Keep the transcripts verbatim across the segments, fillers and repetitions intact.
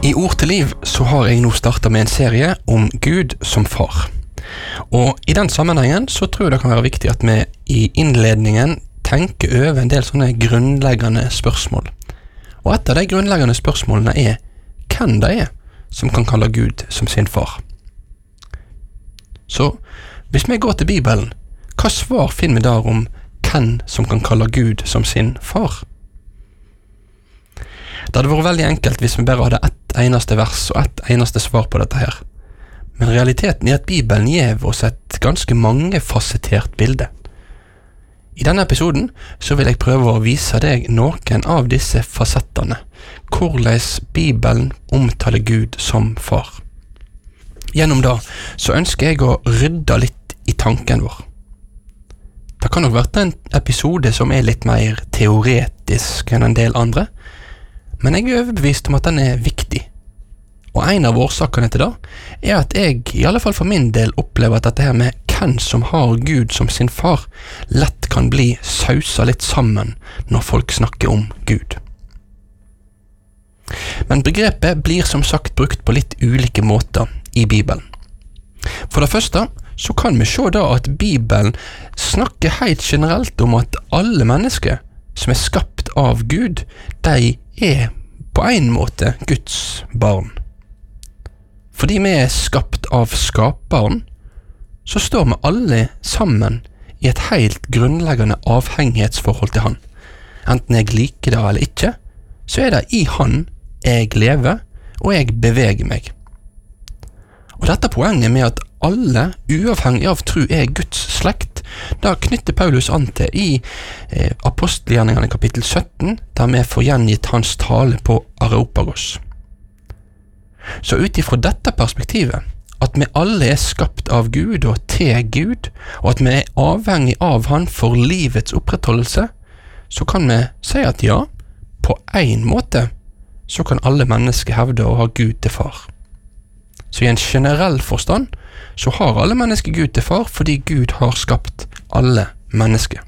I Ord til liv så har jeg nå startet med en serie om Gud som far. Og i den sammenhengen så tror jeg det kan være viktig at vi i innledningen tenker over en del sånne grunnleggende spørsmål. Og et av de grunnleggende spørsmålene er hvem det er som kan kalle Gud som sin far. Så hvis vi går til Bibelen, hva svar finner vi der om hvem som kan kalle Gud som sin far? Det hadde vært veldig enkelt hvis vi bare hadde ett eneste vers og ett eneste svar på dette her. Men realiteten er at Bibelen gjev oss et ganske mangefasettert bilde. I denne episoden så vil jeg prøve å vise deg noen av disse fasettene, hvordan Bibelen omtaler Gud som far. Gjennom det så ønsker jeg å rydde litt i tanken vår. Det kan nok være en episode som er litt mer teoretisk enn en del andre, men jeg er overbevist om at den er viktig. Og en av årsakene til det er at jeg, i alle fall for min del, opplever at dette her med hvem som har Gud som sin far, lett kan bli sausa litt sammen når folk snakker om Gud. Men begrepet blir som sagt brukt på litt ulike måter i Bibelen. For det første så kan vi se da at Bibelen snakker helt generelt om at alle mennesker som er skapt av Gud, de er på en måte Guds barn. Fordi vi er skapt av skaperen, så står vi alle sammen i et helt grunnleggende avhengighetsforhold til han. Enten jeg liker det eller ikke, så er det i han jeg lever, og jeg beveger meg. Og dette poenget med at alle, uavhengig av tro, er Guds slekt, da knytter Paulus an til i eh, Apostelgjerningene kapittel sytten, der vi får gjengitt hans tale på Areopagos. Så utifra dette perspektivet, at vi alle er skapt av Gud og til Gud, og at vi er avhengig av han for livets opprettholdelse, så kan vi si at ja, på en måte, så kan alle mennesker hevde å ha Gud til far. Så i en generell forstand, så har alle mennesker Gud til far, fordi Gud har skapt alle mennesker.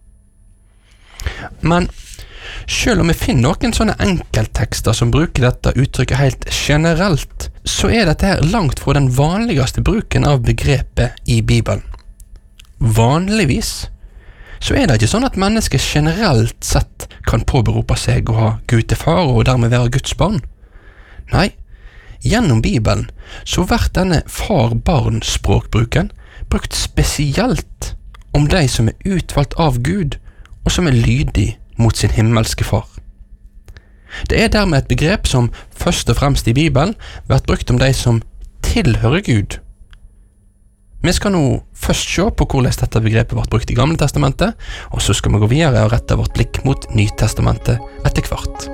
Men selv om vi finner noen sånne enkelttekster som bruker dette uttrykket helt generelt, så er dette her langt fra den vanligste bruken av begrepet i Bibelen. Vanligvis så er det ikke sånn at mennesker generelt sett kan påberope seg å ha Gud til far og dermed være Guds barn. Nei, gjennom Bibelen så blir denne far-barn-språkbruken brukt spesielt om de som er utvalgt av Gud og som er lydig mot sin himmelske far. Det er dermed et begrep som først og fremst i Bibelen blir brukt om de som tilhører Gud. Vi skal nå først se på hvordan dette begrepet ble brukt i Gamle Testamentet, og så skal vi gå videre og rette vårt blikk mot Nytestamentet etter hvert.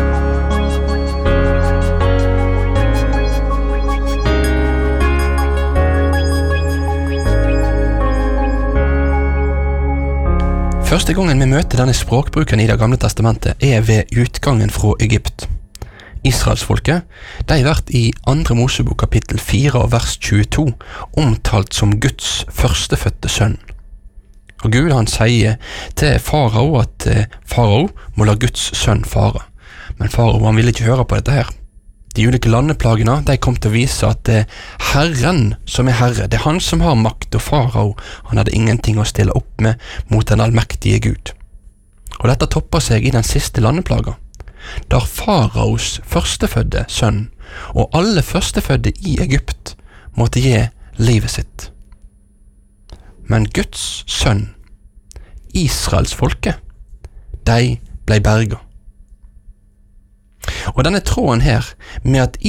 Første gangen vi møter denne språkbruken i det gamle testamentet er ved utgangen fra Egypt. Israelsfolket, de har vært i andre Mosebok kapittel fire og vers tjueto omtalt som Guds førstefødte sønn. Og Gud han sier til farao at eh, farao må la Guds sønn fare. Men farao han ville ikke høre på dette her. De ulike landeplagene, de kom til å vise at det er Herren som er Herre, det er han som har makt, og farao, han hadde ingenting å stille opp med mot den allmektige Gud. Og dette topper seg i den siste landeplaga, der faraos førstefødde sønn, og alle førstefødde i Egypt, måtte gi livet sitt. Men Guds sønn, Israels folke, de ble berget. Og denne tråden her, med at